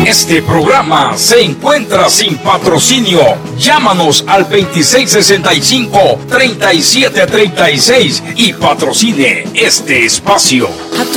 Este programa se encuentra sin patrocinio. Llámanos al 2665-3736 y patrocine este espacio.